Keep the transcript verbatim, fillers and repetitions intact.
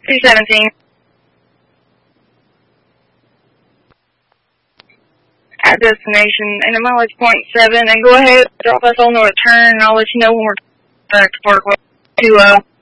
two seventeen. At destination, and a mileage point seven, and go ahead, drop us on the return, and I'll let you know when we're back to Parkway. To, uh,